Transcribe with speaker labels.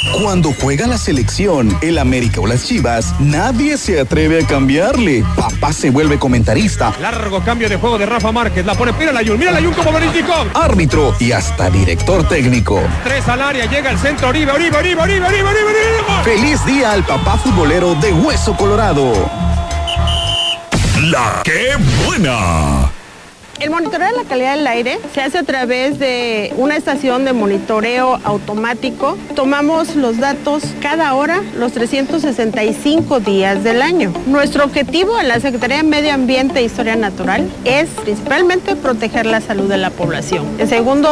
Speaker 1: Cuando juega la selección, el América o las Chivas, nadie se atreve a cambiarle. Papá se vuelve comentarista.
Speaker 2: Largo cambio de juego de Rafa Márquez. La pone, mira la Jun como Berístico.
Speaker 1: Árbitro y hasta director técnico.
Speaker 2: 3 al área, llega el centro, Oribe.
Speaker 1: ¡Feliz día al papá futbolero de Hueso Colorado!
Speaker 3: ¡La que buena!
Speaker 4: El monitoreo de la calidad del aire se hace a través de una estación de monitoreo automático. Tomamos los datos cada hora, los 365 días del año. Nuestro objetivo en la Secretaría de Medio Ambiente e Historia Natural es principalmente proteger la salud de la población. En segundo